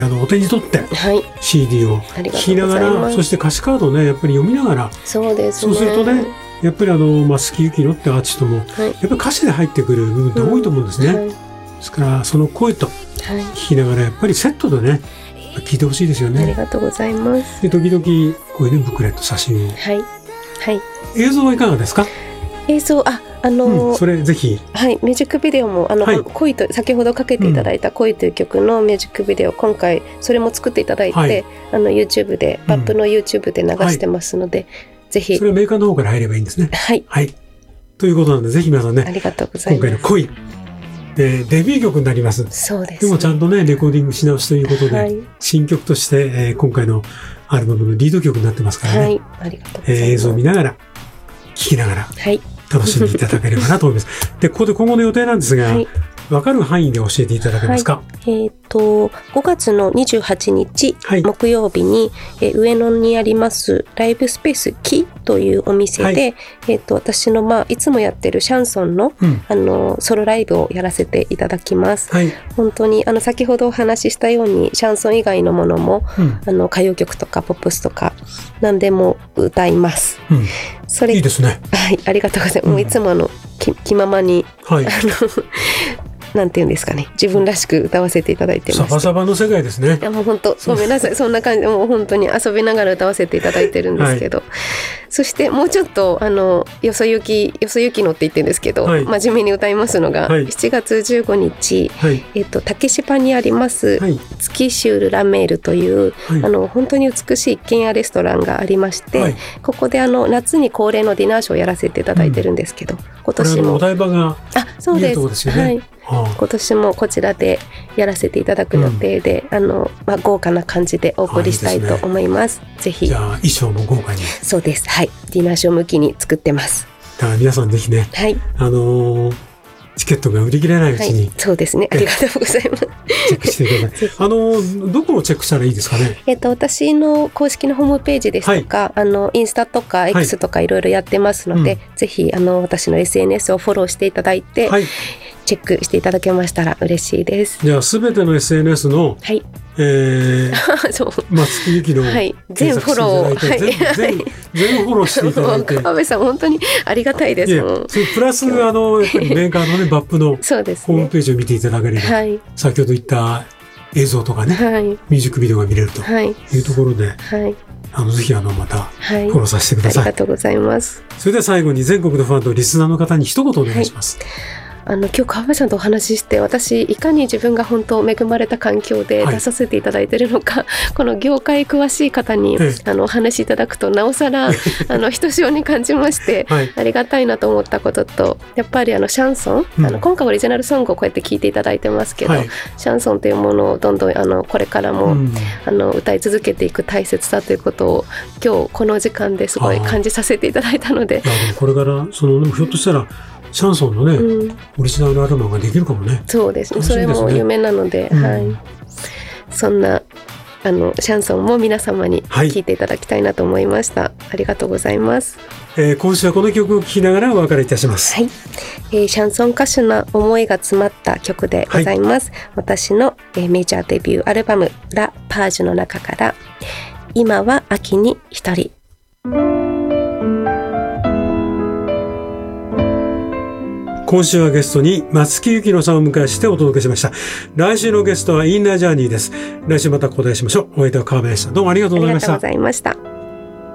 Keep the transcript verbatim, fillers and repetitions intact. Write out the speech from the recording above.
あのお手に取って シーディー を聴きながら、そして歌詞カードをねやっぱり読みながら、 そうですね、 そうするとねやっぱりあの松木由紀乃ってアーティストも、はい、やっぱり歌詞で入ってくる部分って多いと思うんですね、うんはい、ですからその声と聴きながらやっぱりセットでね聴いてほしいですよね。 ありがとうございます。 で時々こういうねブックレット写真を、 はいはい、 映像はいかがですか？ 映像、あ、あのーうん、それぜひ、 はい、ミュージックビデオもあの、はい、恋と先ほどかけていただいた恋という曲のミュージックビデオ、うん、今回それも作っていただいて、はい、あの YouTube で、バップの YouTube で流してますので、はい、ぜひ。 それはメーカーの方から入ればいいんですね。 はい。 はい。ということなんで、ぜひ皆さんね、 ありがとうございます。 今回の恋、えー、デビュー曲になります。 そうです、ね。 でもちゃんとね、レコーディングし直しということで、はい、新曲として、えー、今回のアルバムのリード曲になってますからね。はい。 ありがとうございます。 えー、映像を見ながら、聴きながら、はい。楽しんでいただければなと思います。で、ここで今後の予定なんですが、はい、分かる範囲で教えていただけますか？ はい、えっと、ごがつのにじゅうはちにち、はい、木曜日に、え上野にありますライブスペース木というお店で、はい、えっと、私の、まあ、いつもやってるシャンソンの、うん、あの、ソロライブをやらせていただきます。はい、本当に、あの、先ほどお話ししたように、シャンソン以外のものも、うん、あの、歌謡曲とかポップスとか、何でも歌います。うん、それ、 いいですね。 はい、ありがとうございます。うん、もういつもあの、気、気ままに、はい、あの、なんていうんですかね、自分らしく歌わせていただいてます。 サバサバの世界ですね。 いやもう本当ごめんなさい、そんな感じでもう本当に遊びながら歌わせていただいてるんですけど、はい、そしてもうちょっとあのよそゆきよそゆきのって言ってるんですけど、はい、真面目に歌いますのが、はい、しちがつじゅうごにち、はい、えっと竹芝にあります、はい、月シュールラメールという、はい、あの本当に美しい一軒家レストランがありまして、はい、ここであの夏に恒例のディナーショーをやらせていただいてるんですけど、うん、今年もお台場があそうです、 いいとこですよね。 はい、今年もこちらでやらせていただく予定で、うん、あのまあ、豪華な感じでお送りしたいと思います。いいですね、ぜひ。 じゃあ衣装も豪華に。 そうです、はい、ディナーショー向きに作ってます。 だから皆さんぜひね、はい、あのー、チケットが売り切れないうちに、はい、 そうですね、ありがとうございます。 チェックしてください。あのー、どこをチェックしたらいいですかね？ えっと私の公式のホームページですとか、はい、あのインスタとか X とかいろいろやってますので、はい、うん、ぜひあの私の エスエヌエス をフォローしていただいて、はい、チェックしていただけましたら嬉しいです。 じゃあすべての エスエヌエス の、はい、えー、そう松木由紀の、 はい、全フォロー、はい、 全全全フォローしていただいて、 川辺さん本当にありがたいです。もんそれプラスあのやっぱりメーカーのねバップのホームページを見ていただければ、はい、先ほど言った映像とかね、はい、ミュージックビデオが見れるというところで、はい、あのぜひあのまたフォローさせてください。 はい、ありがとうございます。 それでは最後に全国のファンとリスナーの方に一言お願いします。 はい、あの今日川辺さんとお話しして、私いかに自分が本当恵まれた環境で出させていただいているのか、はい、この業界詳しい方に、ええ、あのお話しいただくとなおさらあのひとしおに感じまして、はい、ありがたいなと思ったことと、やっぱりあのシャンソン、うん、あの今回オリジナルソングをこうやって聴いていただいてますけど、はい、シャンソンというものをどんどんあのこれからも、うん、あの歌い続けていく大切さということを今日この時間ですごい感じさせていただいたので、 いやでもこれからそのひょっとしたらシャンソンのね、うん、オリジナルアルバムができるかもね。 そうですね、それも夢なので、うん、はい、そんなあのシャンソンも皆様に聴いていただきたいなと思いました。はい、ありがとうございます。 えー、今週はこの曲を聴きながらお別れいたします。 はい、えー、シャンソン歌手の思いが詰まった曲でございます。はい、私の、えー、メジャーデビューアルバムラ・パージュの中から今は秋に一人。 今週はゲストに松木由紀乃さんをお迎えしてお届けしました。来週のゲストはインナージャーニーです。来週また交代しましょう。お相手は川辺でした。どうもありがとうございました。 ありがとうございました。